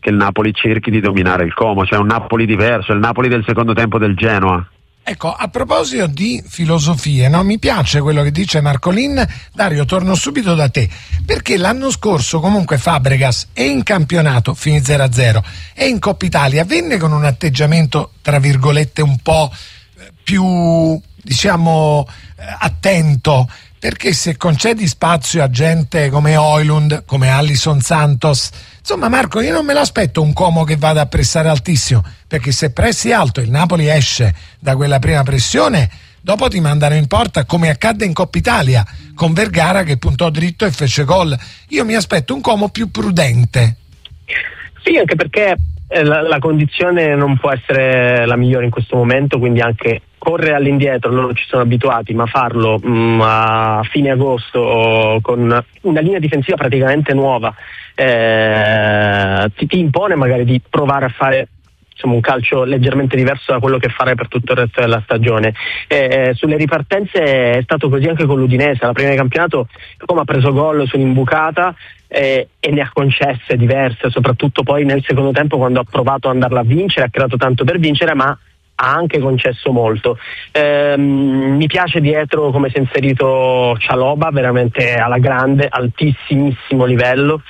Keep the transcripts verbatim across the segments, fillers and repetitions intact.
che il Napoli cerchi di dominare il Como, cioè un Napoli diverso, il Napoli del secondo tempo del Genoa. Ecco, a proposito di filosofie, no? Mi piace quello che dice Marcolin. Dario, torno subito da te, perché l'anno scorso comunque Fabregas e in campionato finì zero a zero e in Coppa Italia venne con un atteggiamento tra virgolette un po' più, diciamo, attento, perché se concedi spazio a gente come Højlund, come Alisson Santos, insomma Marco, io non me l'aspetto un Como che vada a pressare altissimo, perché se pressi alto il Napoli esce da quella prima pressione, dopo ti mandano in porta, come accadde in Coppa Italia con Vergara che puntò dritto e fece gol. Io mi aspetto un Como più prudente. Sì, anche perché la, la condizione non può essere la migliore in questo momento, quindi anche correre all'indietro, loro ci sono abituati, ma farlo mh, a fine agosto con una linea difensiva praticamente nuova eh, ti, ti impone magari di provare a fare, insomma, un calcio leggermente diverso da quello che farai per tutto il resto della stagione. Eh, sulle ripartenze è stato così anche con l'Udinese, alla prima di campionato come ha preso gol su un'imbucata eh, e ne ha concesse diverse, soprattutto poi nel secondo tempo quando ha provato ad andarla a vincere, ha creato tanto per vincere, ma ha anche concesso molto. Ehm, mi piace dietro come si è inserito Cialoba, veramente alla grande, altissimissimo livello,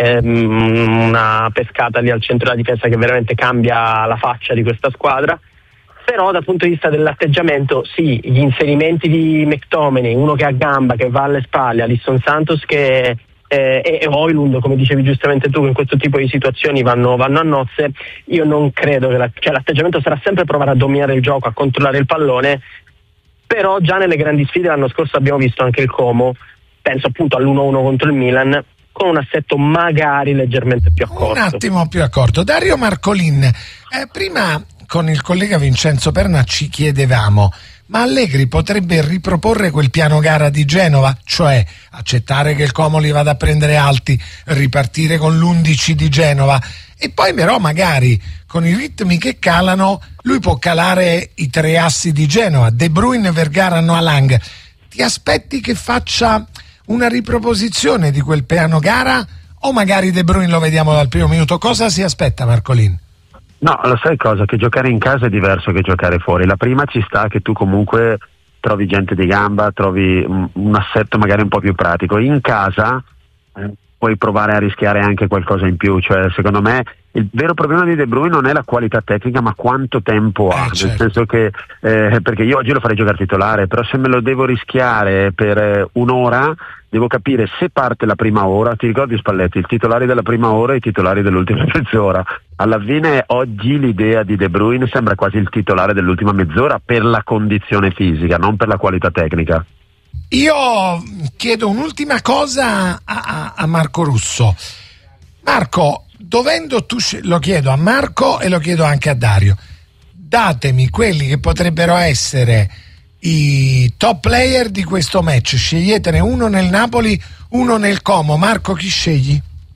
ehm, una pescata lì al centro della difesa che veramente cambia la faccia di questa squadra. Però dal punto di vista dell'atteggiamento, sì, gli inserimenti di McTominay, uno che ha gamba, che va alle spalle, Alisson Santos che Eh, e Højlund, come dicevi giustamente tu, che in questo tipo di situazioni vanno, vanno a nozze. Io non credo che la, cioè, l'atteggiamento sarà sempre provare a dominare il gioco, a controllare il pallone, però già nelle grandi sfide l'anno scorso abbiamo visto anche il Como, penso appunto all'uno uno contro il Milan, con un assetto magari leggermente più accorto. Un attimo più accorto. Dario Marcolin, eh, prima con il collega Vincenzo Perna ci chiedevamo: ma Allegri potrebbe riproporre quel piano gara di Genova, cioè accettare che il Como li vada a prendere alti, ripartire con l'undici di Genova e poi però magari con i ritmi che calano lui può calare i tre assi di Genova, De Bruyne, Vergara, Noalang. Ti aspetti che faccia una riproposizione di quel piano gara o magari De Bruyne lo vediamo dal primo minuto? Cosa si aspetta Marcolin? No, lo sai cosa? Che giocare in casa è diverso che giocare fuori. La prima ci sta che tu comunque trovi gente di gamba, trovi un, un assetto magari un po' più pratico. In casa eh, puoi provare a rischiare anche qualcosa in più, cioè secondo me il vero problema di De Bruyne non è la qualità tecnica ma quanto tempo ha, eh, certo. Nel senso che eh, perché io oggi lo farei giocare titolare, però se me lo devo rischiare per eh, un'ora devo capire se parte la prima ora. Ti ricordi Spalletti, il titolare della prima ora e i titolari dell'ultima mezz'ora? Alla fine oggi l'idea di De Bruyne sembra quasi il titolare dell'ultima mezz'ora per la condizione fisica, non per la qualità tecnica. Io chiedo un'ultima cosa a, a, a Marco Russo. Marco, dovendo tu, lo chiedo a Marco e lo chiedo anche a Dario, datemi quelli che potrebbero essere i top player di questo match, sceglietene uno nel Napoli, uno nel Como. Marco, chi scegli?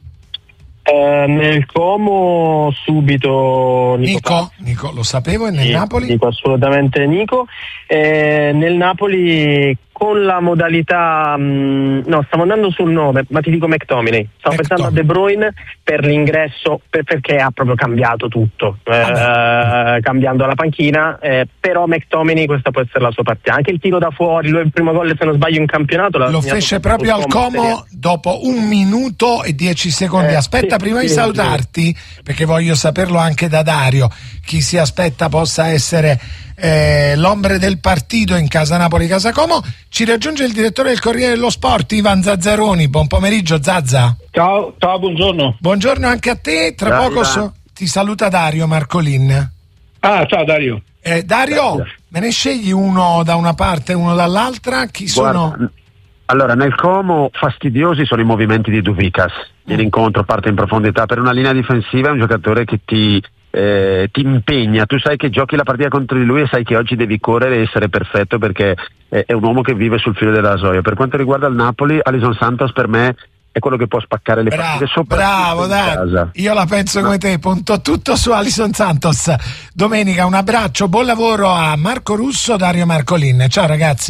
Eh, nel Como subito Nico Nico, Nico lo sapevo, e nel sì, Napoli? Dico assolutamente Nico. Eh, nel Napoli con la modalità mh, no, stavo andando sul nome, ma ti dico McTominay. Stavo McTominay. pensando a De Bruyne per l'ingresso, per, perché ha proprio cambiato tutto, eh, cambiando la panchina, eh, però McTominay questa può essere la sua partita. Anche il tiro da fuori, lui il primo gol se non sbaglio in campionato lo fece proprio al Como dopo un minuto e dieci secondi. Eh, aspetta, sì, prima sì, di salutarti, sì. Perché voglio saperlo anche da Dario, chi si aspetta possa essere eh, l'ombre del partito in casa Napoli casa Como. Ci raggiunge il direttore del Corriere dello Sport, Ivan Zazzaroni. Buon pomeriggio Zazza. Ciao, ciao, buongiorno. Buongiorno anche a te. Tra ciao, poco so, ti saluta Dario Marcolin. Ah, ciao Dario. Eh, Dario, Grazie. me ne scegli uno da una parte e uno dall'altra? Chi sono? Guarda, allora nel Como fastidiosi sono i movimenti di Duvikas. L'incontro parte in profondità per una linea difensiva, è un giocatore che ti Eh, ti impegna, tu sai che giochi la partita contro di lui e sai che oggi devi correre e essere perfetto perché è, è un uomo che vive sul filo della rasoia. Per quanto riguarda il Napoli, Alisson Santos per me è quello che può spaccare le bravo, partite, bravo dai. Io la penso come te, punto tutto su Alisson Santos. Domenica un abbraccio, buon lavoro a Marco Russo, Dario Marcolin. Ciao ragazzi. Ciao.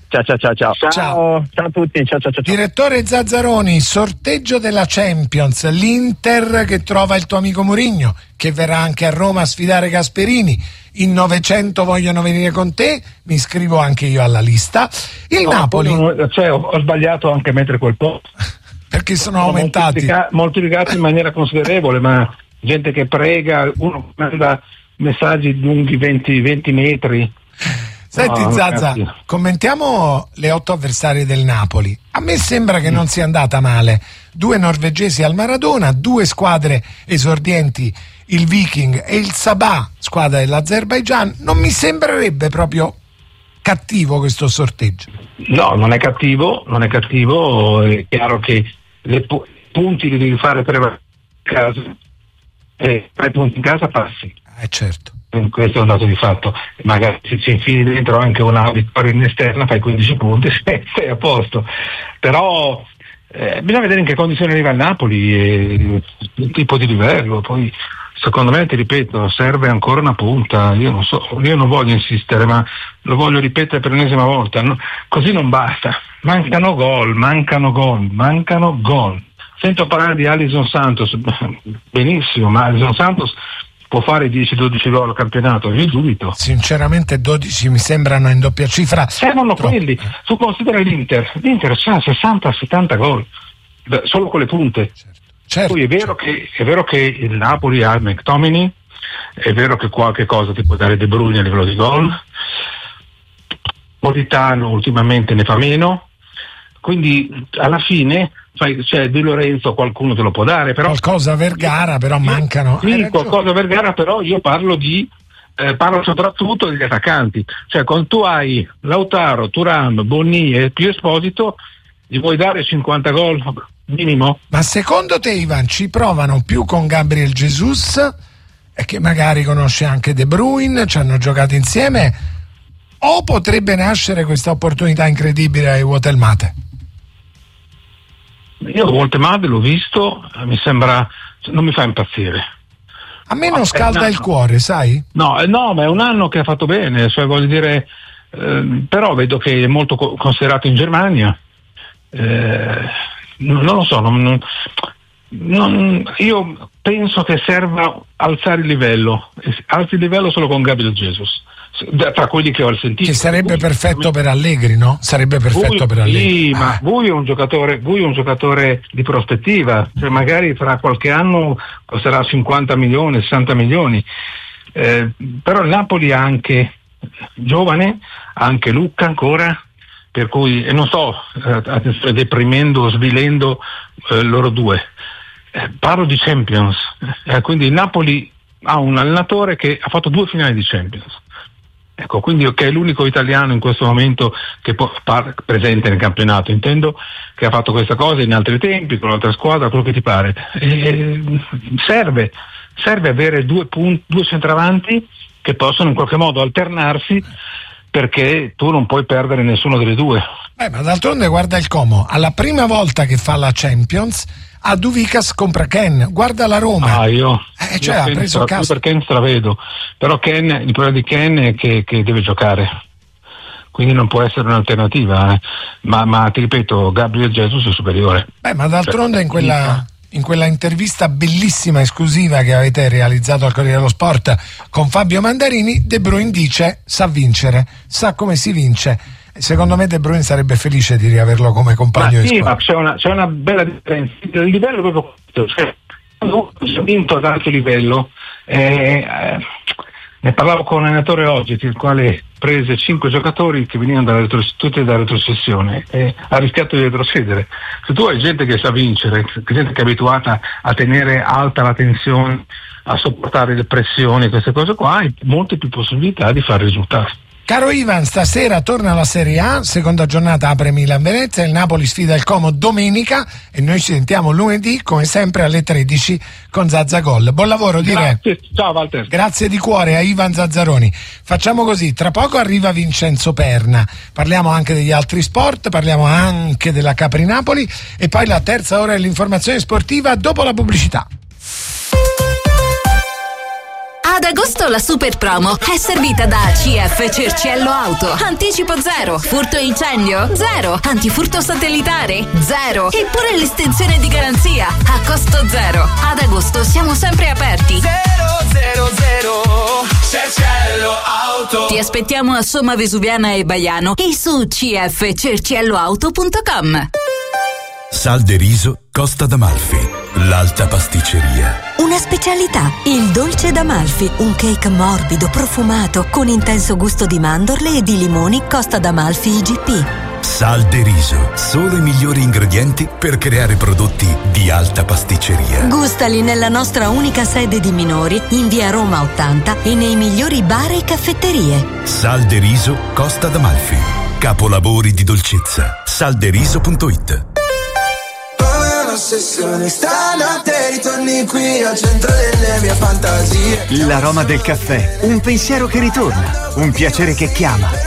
Ciao ciao ciao ciao. Ciao. Ciao, ciao a tutti, ciao ciao ciao. Direttore Zazzaroni, sorteggio della Champions, l'Inter che trova il tuo amico Mourinho, che verrà anche a Roma a sfidare Gasperini, in novecento vogliono venire con te, mi iscrivo anche io alla lista. Il no, Napoli... Non, cioè, ho, ho sbagliato anche a mettere quel po'. Perché sono aumentati. Moltiplica- moltiplicati in maniera considerevole, ma gente che prega, uno manda messaggi lunghi venti, venti metri. Senti no, Zazza, ragazzi. commentiamo le otto avversarie del Napoli. A me sembra che non sia andata male. Due norvegesi al Maradona, due squadre esordienti, il Viking e il Sabah, squadra dell'Azerbaigian. Non mi sembrerebbe proprio cattivo questo sorteggio. No, non è cattivo, non è cattivo, è chiaro che i pu- punti li devi fare prevalere in casa, e tre punti in casa passi. Eh certo. Questo è un dato di fatto, magari se ci infili dentro anche una vittoria in esterna fai quindici punti, sei a posto, però eh, bisogna vedere in che condizioni arriva il Napoli e il tipo di livello. Poi secondo me, ti ripeto, serve ancora una punta. Io non so, io non voglio insistere, ma lo voglio ripetere per l'ennesima volta, no? Così non basta, mancano gol, mancano gol, mancano gol. Sento parlare di Alisson Santos, benissimo, ma Alisson Santos può fare dieci dodici gol al campionato, io dubito. Sinceramente dodici mi sembrano in doppia cifra. Servono Troppo. quelli. Tu considera l'Inter, l'Inter c'ha sessanta settanta gol, beh, solo con le punte. Certo. Certo, Poi è vero, certo. che, è vero che il Napoli ha McTominay, è vero che qualche cosa ti può dare De Bruyne a livello di gol, Politano ultimamente ne fa meno, quindi alla fine fai, cioè Di Lorenzo qualcuno te lo può dare, però qualcosa a Vergara, però mancano. Hai sì, ragione. qualcosa a Vergara, però io parlo di eh, parlo soprattutto degli attaccanti, cioè quando tu hai Lautaro, Thuram, Bonni e più Esposito, gli vuoi dare cinquanta gol minimo? Ma secondo te, Ivan, ci provano più con Gabriel Jesus, e che magari conosce anche De Bruyne, ci hanno giocato insieme, o potrebbe nascere questa opportunità incredibile ai Watermate? Io Voltemade l'ho visto, mi sembra, non mi fa impazzire. A me non Ah, scalda eh, il no. cuore, sai? No, eh, no, ma è un anno che ha fatto bene, cioè voglio dire, ehm, però vedo che è molto co- considerato in Germania. Eh, non, non lo so, non, non, non- io penso che serva alzare il livello, alzi il livello solo con Gabriel Jesus, tra quelli che ho sentito. Che sarebbe Lui, perfetto per Allegri, no? Sarebbe perfetto Vui, per Allegri. sì, ma Ah, Vui è un giocatore, Vui è un giocatore di prospettiva, cioè magari fra qualche anno costerà cinquanta milioni, sessanta milioni, eh, però il Napoli ha anche giovane, ha anche Lucca ancora, per cui, e non sto eh, deprimendo o svilendo eh, loro due, eh, parlo di Champions, eh, quindi il Napoli ha un allenatore che ha fatto due finali di Champions. Ecco, quindi che è l'unico italiano in questo momento che può par- presente nel campionato, intendo, che ha fatto questa cosa in altri tempi, con un'altra squadra, quello che ti pare. E serve, serve avere due, punti, due centravanti che possono in qualche modo alternarsi, perché tu non puoi perdere nessuno delle due. Beh, ma d'altronde guarda il Como, alla prima volta che fa la Champions, a Duvicas compra Ken, guarda la Roma. Ah, io, Eh, cioè, io ha Ken preso stra- caso. per Ken stravedo, però Ken, il problema di Ken è che, che deve giocare, quindi non può essere un'alternativa, eh. ma, ma ti ripeto, Gabriel Jesus è superiore. Beh, ma d'altronde Cioè, in quella, in quella intervista bellissima esclusiva che avete realizzato al Corriere dello Sport con Fabio Mandarini, De Bruyne dice sa vincere, sa come si vince. Secondo me De Bruyne sarebbe felice di riaverlo come compagno Ma di sì, ma squadra. c'è una, c'è una bella differenza. Il livello è proprio questo, cioè, quando si è vinto ad alto livello, eh, eh, ne parlavo con un allenatore oggi, il quale prese cinque giocatori che venivano dalla retro, tutti dalla retrocessione e ha rischiato di retrocedere. Se tu hai gente che sa vincere, gente che è abituata a tenere alta la tensione, a sopportare le pressioni, queste cose qua, hai molte più possibilità di fare risultati. Caro Ivan, stasera torna la Serie A, seconda giornata apre Milan-Venezia, il Napoli sfida il Como domenica e noi ci sentiamo lunedì come sempre alle tredici con Zazzagol. Buon lavoro, direi. Grazie, ciao Walter. Grazie di cuore a Ivan Zazzaroni. Facciamo così, tra poco arriva Vincenzo Perna, parliamo anche degli altri sport, parliamo anche della Capri Napoli e poi la terza ora dell'informazione sportiva dopo la pubblicità. Ad agosto la super promo è servita da C F Cerciello Auto. Anticipo zero, furto e incendio zero, antifurto satellitare zero, eppure l'estensione di garanzia a costo zero. Ad agosto siamo sempre aperti. zero zero zero Cerciello Auto. Ti aspettiamo a Somma Vesuviana e Baiano e su c f cerciello auto punto com. Sal de riso Costa d'Amalfi, l'alta pasticceria. Una specialità, il dolce d'Amalfi, un cake morbido, profumato, con intenso gusto di mandorle e di limoni Costa d'Amalfi I G P. Sal de riso, solo i migliori ingredienti per creare prodotti di alta pasticceria. Gustali nella nostra unica sede di minori, in via Roma ottanta e nei migliori bar e caffetterie. Sal de riso Costa d'Amalfi, capolavori di dolcezza. salderiso punto it. Ossessione, stanotte ritorni qui al centro delle mie fantasie. L'aroma del caffè, un pensiero che ritorna, un piacere che chiama.